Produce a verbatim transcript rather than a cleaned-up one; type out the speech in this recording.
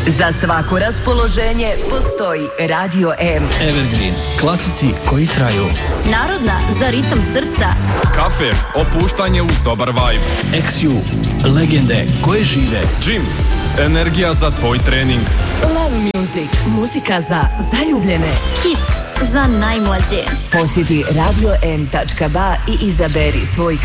Za svako raspoloženje postoji Radio M. Evergreen, klasici koji traju. Narodna za ritam srca. Kafe, opuštanje uz dobar vibe. X U, legende koje žive. Gym, energija za tvoj trening. Love Music, muzika za zaljubljene. Kids, za najmlađe. Posjeti radio m tačka ba i izaberi svoj